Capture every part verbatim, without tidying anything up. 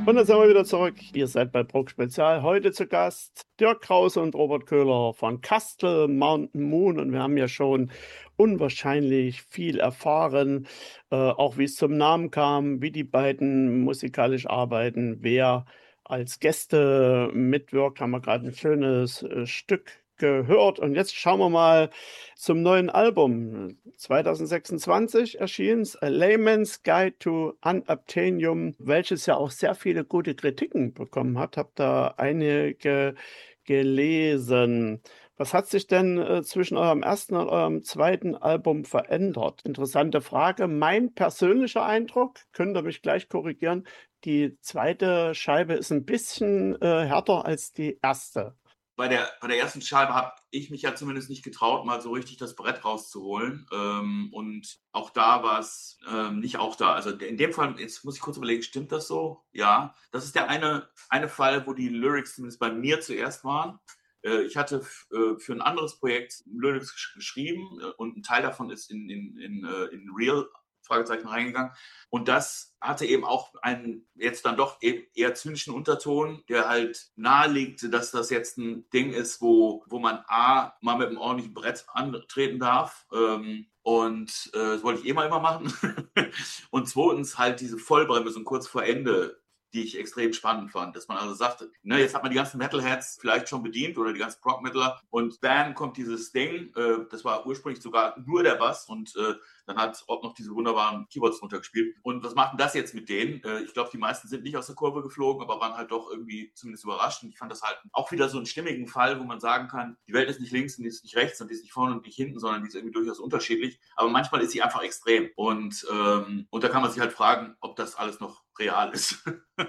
Und dann sind wir wieder zurück. Ihr seid bei Bruck Spezial. Heute zu Gast Dirk Krause und Robert Köhler von Kastel Mountain Moon. Und wir haben ja schon unwahrscheinlich viel erfahren, äh, auch wie es zum Namen kam, wie die beiden musikalisch arbeiten, wer als Gäste mitwirkt. Haben wir gerade ein schönes äh, Stück gehört. Und jetzt schauen wir mal zum neuen Album. zwanzig sechsundzwanzig erschien es, A Layman's Guide to Unobtainium, welches ja auch sehr viele gute Kritiken bekommen hat. Hab da einige gelesen. Was hat sich denn äh, zwischen eurem ersten und eurem zweiten Album verändert? Interessante Frage. Mein persönlicher Eindruck, könnt ihr mich gleich korrigieren, die zweite Scheibe ist ein bisschen äh, härter als die erste. Bei der, bei der ersten Scheibe habe ich mich ja zumindest nicht getraut, mal so richtig das Brett rauszuholen. Ähm, und auch da war es ähm, nicht auch da. Also in dem Fall, jetzt muss ich kurz überlegen, stimmt das so? Ja, das ist der eine, eine Fall, wo die Lyrics zumindest bei mir zuerst waren. Äh, ich hatte f- äh, für ein anderes Projekt Lyrics gesch- geschrieben äh, und ein Teil davon ist in, in, in, äh, in Real Fragezeichen reingegangen. Und das hatte eben auch einen jetzt dann doch eben eher zynischen Unterton, der halt nahelegte, dass das jetzt ein Ding ist, wo, wo man A, mal mit einem ordentlichen Brett antreten darf. Ähm, und äh, das wollte ich eh mal immer machen. Und zweitens halt diese Vollbremse und kurz vor Ende, die ich extrem spannend fand, dass man also sagte, ne, jetzt hat man die ganzen Metalheads vielleicht schon bedient oder die ganzen Prog-Metaler und bam, kommt dieses Ding, äh, das war ursprünglich sogar nur der Bass und äh, dann hat Ott noch diese wunderbaren Keyboards drunter gespielt. Und was macht denn das jetzt mit denen? Äh, ich glaube, die meisten sind nicht aus der Kurve geflogen, aber waren halt doch irgendwie zumindest überrascht. Und ich fand das halt auch wieder so einen stimmigen Fall, wo man sagen kann, die Welt ist nicht links und die ist nicht rechts und die ist nicht vorne und nicht hinten, sondern die ist irgendwie durchaus unterschiedlich. Aber manchmal ist sie einfach extrem. Und, ähm, und da kann man sich halt fragen, ob das alles noch real ist.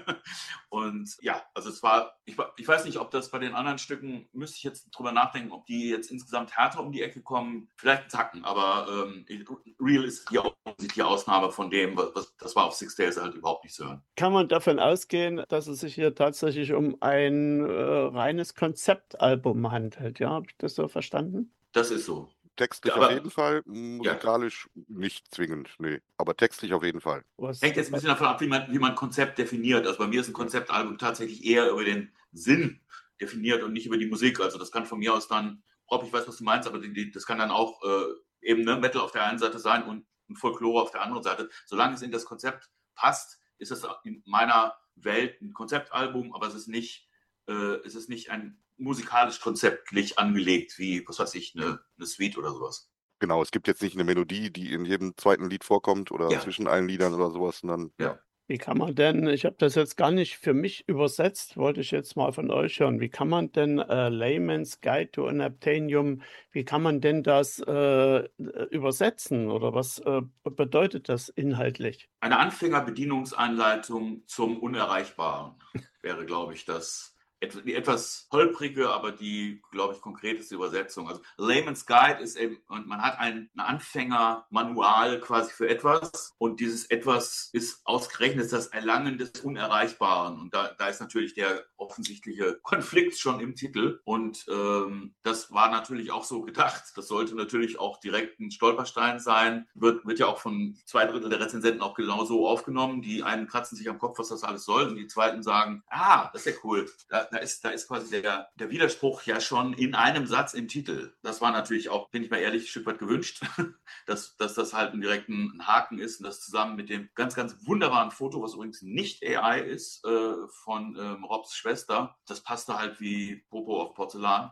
Und ja, also es war, ich, ich weiß nicht, ob das bei den anderen Stücken, müsste ich jetzt drüber nachdenken, ob die jetzt insgesamt härter um die Ecke kommen. Vielleicht einen Tacken, aber ähm, Real ist die offensichtliche Ausnahme von dem, was das war auf Six Days halt überhaupt nicht zu hören. Kann man davon ausgehen, dass es sich hier tatsächlich um ein äh, reines Konzeptalbum handelt? Ja, habe ich das so verstanden? Das ist so. Textlich Aber, auf jeden Fall, ja, musikalisch nicht zwingend, nee. Aber textlich auf jeden Fall. Was, hängt jetzt ein bisschen davon ab, wie man, wie man Konzept definiert. Also bei mir ist ein Konzeptalbum tatsächlich eher über den Sinn definiert und nicht über die Musik. Also das kann von mir aus dann, Rob, ich weiß, was du meinst, aber die, die, das kann dann auch äh, eben ne, Metal auf der einen Seite sein und ein Folklore auf der anderen Seite. Solange es in das Konzept passt, ist es in meiner Welt ein Konzeptalbum, aber es ist nicht, äh, es ist nicht ein musikalisch konzeptlich angelegt, wie, was weiß ich, eine, eine Suite oder sowas. Genau, es gibt jetzt nicht eine Melodie, die in jedem zweiten Lied vorkommt oder Ja. zwischen allen Liedern oder sowas, sondern Ja. ja. Wie kann man denn, ich habe das jetzt gar nicht für mich übersetzt, wollte ich jetzt mal von euch hören, wie kann man denn äh, Layman's Guide to Unobtainium, wie kann man denn das äh, übersetzen oder was äh, bedeutet das inhaltlich? Eine Anfängerbedienungsanleitung zum Unerreichbaren wäre, glaube ich, das et- die etwas holprige, aber die, glaube ich, konkreteste Übersetzung. Also Layman's Guide ist eben, und man hat ein, ein Anfängermanual quasi für etwas und dieses etwas ist ausgerechnet das Erlangen des Unerreichbaren. Und da, da ist natürlich der offensichtliche Konflikt schon im Titel. Und ähm, das war natürlich auch so gedacht. Das sollte natürlich auch direkt ein Stolperstein sein. Wird, wird ja auch von zwei Drittel der Rezensenten auch genau so aufgenommen. Die einen kratzen sich am Kopf, was das alles soll. Und die zweiten sagen, ah, das ist ja cool. Da, da, ist, da ist quasi der, der Widerspruch ja schon in einem Satz im Titel. Das war natürlich auch, bin ich mal ehrlich, ein Stück weit gewünscht, dass, dass das halt einen direkten Haken ist und das zusammen mit dem ganz, ganz wunderbaren Foto, was übrigens nicht A I ist, äh, von ähm, Robs Schwester, das passte halt wie Popo auf Porzellan,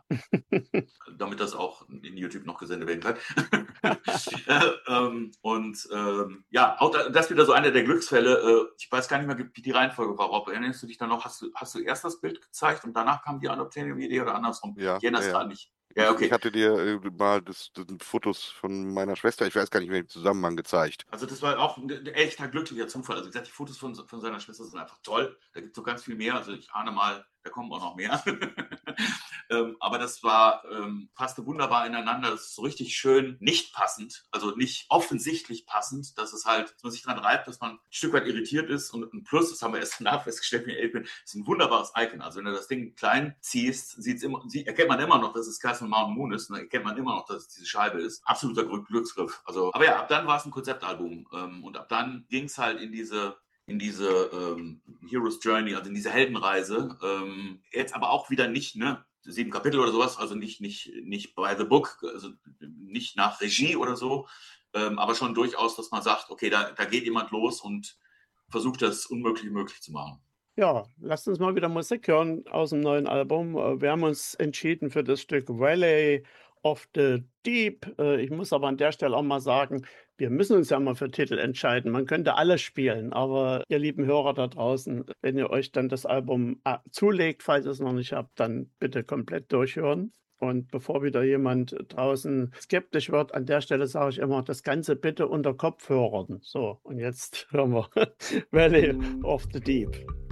damit das auch in YouTube noch gesendet werden kann. äh, ähm, und ähm, ja, auch da, das ist wieder so einer der Glücksfälle. Äh, ich weiß gar nicht mehr, wie die Reihenfolge war, Rob. Erinnerst du dich dann noch, hast du, hast du erst das Bild gezeigt und danach kam die Unobtainium-Idee oder andersrum? Ja, Ich erinnere es ja, ja. gerade nicht. Ja, okay. Ich hatte dir äh, mal das, das sind Fotos von meiner Schwester, ich weiß gar nicht mehr, im Zusammenhang gezeigt. Also das war auch ein, ein echter glücklicher Zufall. Also wie gesagt, die Fotos von, von seiner Schwester sind einfach toll. Da gibt es so ganz viel mehr. Also ich ahne mal, da kommen auch noch mehr. ähm, aber das war, ähm, passte wunderbar ineinander. Das ist so richtig schön nicht passend, also nicht offensichtlich passend, dass es halt, dass man sich dran reibt, dass man ein Stück weit irritiert ist. Und ein Plus, das haben wir erst danach festgestellt mit Elpin, ist ein wunderbares Icon. Also wenn du das Ding klein ziehst, sieht's immer, sie, erkennt man immer noch, dass es Castle Mountain Moon ist. Und dann erkennt man immer noch, dass es diese Scheibe ist. Absoluter Glücksgriff. Also, aber ja, ab dann war es ein Konzeptalbum. Ähm, und ab dann ging es halt in diese in diese ähm, Hero's Journey, also in diese Heldenreise. Ähm, jetzt aber auch wieder nicht, ne? Sieben Kapitel oder sowas, also nicht, nicht, nicht by the book, also nicht nach Regie oder so, ähm, aber schon durchaus, dass man sagt, okay, da, da geht jemand los und versucht das Unmögliche möglich zu machen. Ja, lasst uns mal wieder Musik hören aus dem neuen Album. Äh, Wir haben uns entschieden für das Stück Valley of the Deep. Äh, Ich muss aber an der Stelle auch mal sagen, wir müssen uns ja mal für Titel entscheiden. Man könnte alles spielen, aber ihr lieben Hörer da draußen, wenn ihr euch dann das Album äh, zulegt, falls ihr es noch nicht habt, dann bitte komplett durchhören. Und bevor wieder jemand draußen skeptisch wird, an der Stelle sage ich immer, das Ganze bitte unter Kopfhörern. So, und jetzt hören wir Valley of the Deep.